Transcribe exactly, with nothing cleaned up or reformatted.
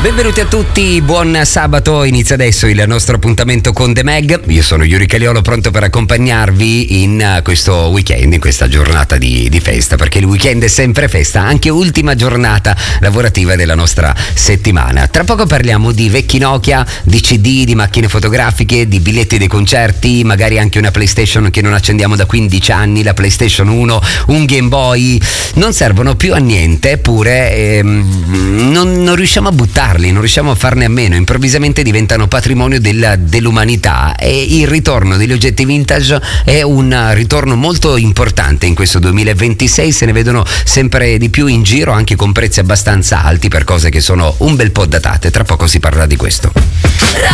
Benvenuti a tutti, buon sabato, inizia adesso il nostro appuntamento con The Mag. Io sono Yuri Caliolo, pronto per accompagnarvi in questo weekend, in questa giornata di, di festa, perché il weekend è sempre festa, anche ultima giornata lavorativa della nostra settimana. Tra poco parliamo di vecchi Nokia, di C D, di macchine fotografiche, di biglietti dei concerti, magari anche una PlayStation che non accendiamo da quindici anni, la PlayStation uno, un Game Boy, non servono più a niente, eppure ehm, non, non riusciamo a buttarli, non riusciamo a farne a meno, improvvisamente diventano patrimonio della, dell'umanità, e il ritorno degli oggetti vintage è un ritorno molto importante in questo duemilaventisei. Se ne vedono sempre di più in giro, anche con prezzi abbastanza alti per cose che sono un bel po' datate. Tra poco si parlerà di questo.